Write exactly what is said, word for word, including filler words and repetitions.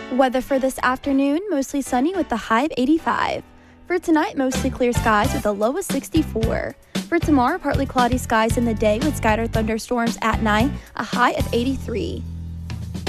Weather for this afternoon, mostly sunny with a high of eighty-five. For tonight, mostly clear skies with a low of sixty-four. For tomorrow, partly cloudy skies in the day with scattered thunderstorms at night, a high of eighty-three.